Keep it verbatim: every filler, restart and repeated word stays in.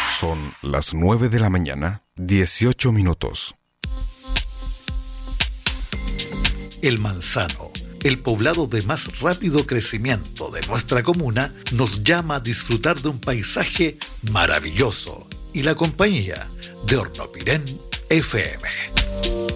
Son las nueve de la mañana, dieciocho minutos. El Manzano, el poblado de más rápido crecimiento de nuestra comuna, nos llama a disfrutar de un paisaje maravilloso y la compañía de Hornopirén F M.